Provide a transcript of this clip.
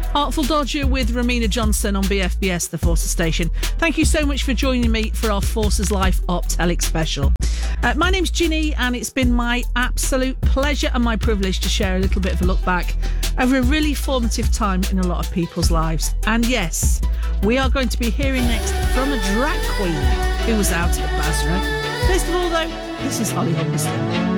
Artful Dodger with Romina Johnson on BFBS, the Forces station. Thank you so much for joining me for our Forces Life Optelic special. My name's Ginny, and it's been my absolute pleasure and my privilege to share a little bit of a look back over a really formative time in a lot of people's lives. And yes, we are going to be hearing next from a drag queen who was out at Basra. First of all, though, this is Holly Humberstone.